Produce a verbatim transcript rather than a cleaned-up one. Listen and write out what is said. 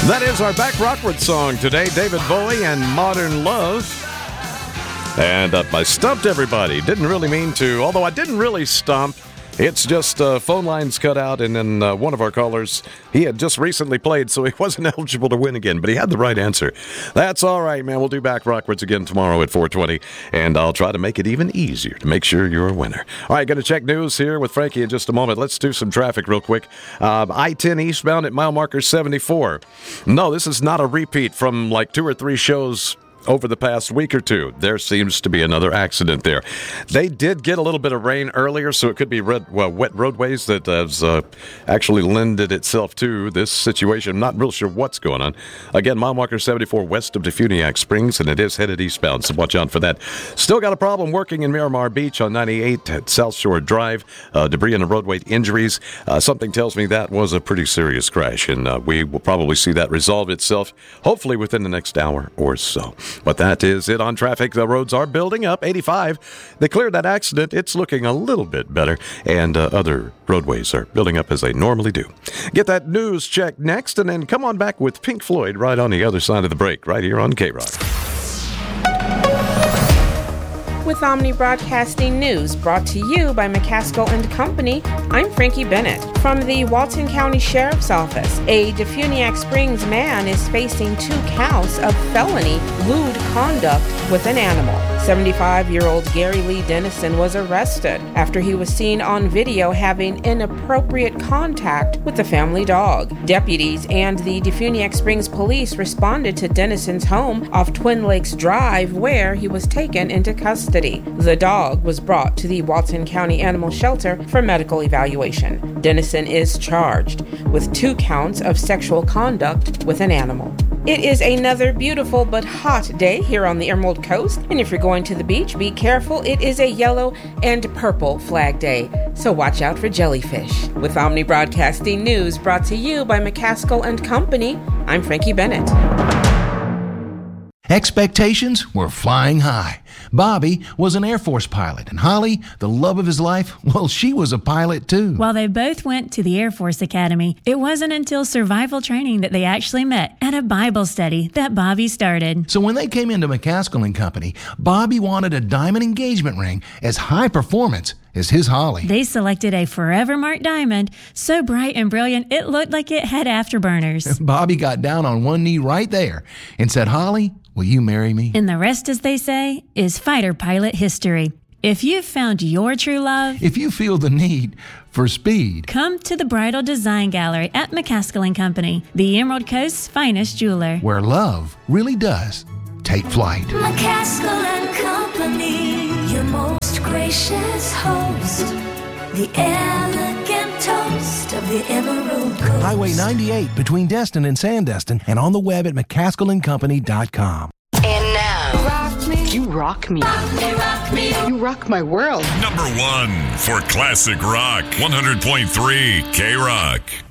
That is our Back Rockford song today, David Bowie and Modern Love. And uh, I stumped everybody. Didn't really mean to, although I didn't really stump. It's just uh, phone lines cut out, and then uh, one of our callers, he had just recently played, so he wasn't eligible to win again, but he had the right answer. That's all right, man. We'll do Back Rockwards again tomorrow at four twenty, and I'll try to make it even easier to make sure you're a winner. All right, going to check news here with Frankie in just a moment. Let's do some traffic real quick. Um, I ten eastbound at mile marker seventy-four. No, this is not a repeat from like two or three shows over the past week or two. There seems to be another accident there. They did get a little bit of rain earlier, so it could be red, well, wet roadways that has uh, actually lended itself to this situation. I'm not real sure what's going on. Again, mile marker seventy-four west of Defuniak Springs, and it is headed eastbound, so watch out for that. Still got a problem working in Miramar Beach on ninety-eight at South Shore Drive. Uh, debris in the roadway, injuries. Uh, something tells me that was a pretty serious crash, and uh, we will probably see that resolve itself, hopefully within the next hour or so. But that is it on traffic. The roads are building up. eighty-five, they cleared that accident. It's looking a little bit better. And uh, other roadways are building up as they normally do. Get that news check next, and then come on back with Pink Floyd right on the other side of the break, right here on K-Rock. With Omni Broadcasting News, brought to you by McCaskill and Company, I'm Frankie Bennett. From the Walton County Sheriff's Office, a Defuniak Springs man is facing two counts of felony lewd conduct with an animal. seventy-five-year-old Gary Lee Dennison was arrested after he was seen on video having inappropriate contact with the family dog. Deputies and the Defuniak Springs police responded to Dennison's home off Twin Lakes Drive, where he was taken into custody. The dog was brought to the Walton County Animal Shelter for medical evaluation. Dennison is charged with two counts of sexual conduct with an animal. It is another beautiful but hot day here on the Emerald Coast, and if you're going to the beach, be careful. It is a yellow and purple flag day, so watch out for jellyfish. With Omni Broadcasting News, brought to you by McCaskill and Company, I'm Frankie Bennett. Expectations were flying high. Bobby was an Air Force pilot, and Holly, the love of his life, well, she was a pilot too. While they both went to the Air Force Academy, it wasn't until survival training that they actually met at a Bible study that Bobby started. So when they came into McCaskill and Company, Bobby wanted a diamond engagement ring as high performance as his Holly. They selected a Forever Mark diamond, so bright and brilliant it looked like it had afterburners. Bobby got down on one knee right there and said, "Holly, will you marry me?" And the rest, as they say, is fighter pilot history. If you've found your true love, if you feel the need for speed, come to the Bridal Design Gallery at McCaskill and Company, the Emerald Coast's finest jeweler, where love really does take flight. McCaskill and Company, your most gracious host, the elegant toast of the Emerald Coast. Highway ninety-eight between Destin and Sandestin, and on the web at mccaskill and company dot com. And now, rock me. You rock me. Rock me, rock me. You rock my world. Number one for classic rock, one hundred point three K-Rock.